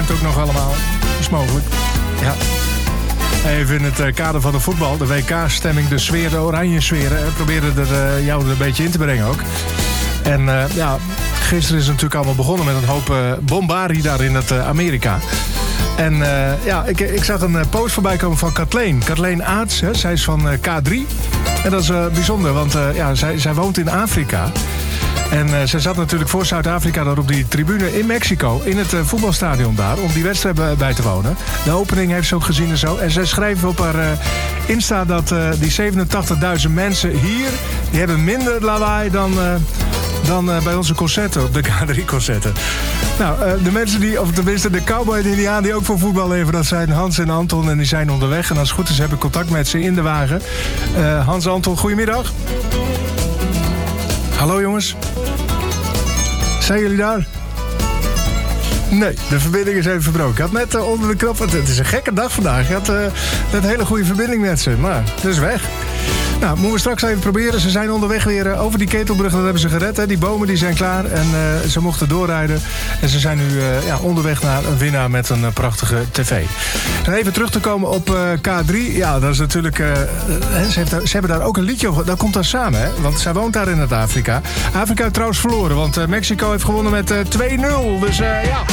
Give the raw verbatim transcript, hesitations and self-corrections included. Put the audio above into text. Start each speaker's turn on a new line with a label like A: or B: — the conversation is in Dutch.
A: het ook nog allemaal. Dat is mogelijk. Ja. Even in het kader van de voetbal. De W K-stemming, de sfeer, de oranje sfeer. We proberen er uh, jou er een beetje in te brengen ook. En uh, ja, gisteren is het natuurlijk allemaal begonnen met een hoop uh, bombarie daar in het uh, Amerika. En uh, ja, ik, ik zag een uh, post voorbij komen van Kathleen. Kathleen Aarts, hè, zij is van uh, K drie. En dat is uh, bijzonder, want uh, ja, zij, zij woont in Afrika. En uh, zij zat natuurlijk voor Zuid-Afrika daar op die tribune in Mexico, in het uh, voetbalstadion daar, om die wedstrijd bij te wonen. De opening heeft ze ook gezien en zo. En zij schreef op haar uh, Insta dat uh, die zevenentachtigduizend mensen hier, die hebben minder lawaai dan, uh, dan uh, bij onze concerten, op de K drie-concerten. Nou, uh, de mensen die, of tenminste de cowboy en indiaan die ook voor voetbal leven, dat zijn Hans en Anton en die zijn onderweg. En als het goed is heb ik contact met ze in de wagen. Uh, Hans en Anton, goedemiddag. Hallo jongens. Zijn jullie daar? Nee, de verbinding is even verbroken. Ik had net uh, onder de knop... Het is een gekke dag vandaag. Je had uh, net een hele goede verbinding met ze. Maar het is weg. Nou, moeten we straks even proberen. Ze zijn onderweg weer uh, over die ketelbrug. Dat hebben ze gered. Hè. Die bomen die zijn klaar. En uh, ze mochten doorrijden. En ze zijn nu uh, ja, onderweg naar een winnaar met een uh, prachtige tv. En even terug te komen op uh, K drie. Ja, dat is natuurlijk... Uh, uh, ze, heeft, ze hebben daar ook een liedje over. Dat komt daar samen, hè. Want zij woont daar in het Afrika. Afrika heeft trouwens verloren. Want uh, Mexico heeft gewonnen met uh, twee nul. Dus uh, ja...